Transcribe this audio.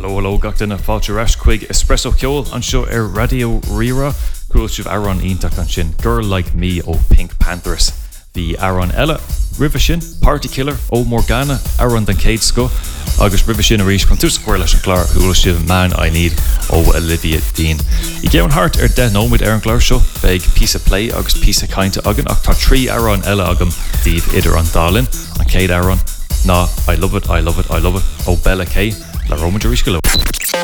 Hello, gach duna fáilte reis chuig Espresso Ceol an seo Radio Rira. Cúil sibh Aaron ionach an sin Girl Like Me ó Pink Panthers. Bhí Aaron Ella, River sin, Party Killer ó Morgana, Aaron den Cade Sco, agus River sin a rís chun tús cuir leis an clár cúil sibh Man I Need ó Olivia Dean. I gceann hart den nóid ar an clár seo, beidh piece of play agus piece of cainte agan, ach tá trí Aaron Ella agam díobh idir an dálinn, an Cade Aaron, I love it, ó Bella Kay, le Roman Jerusalem.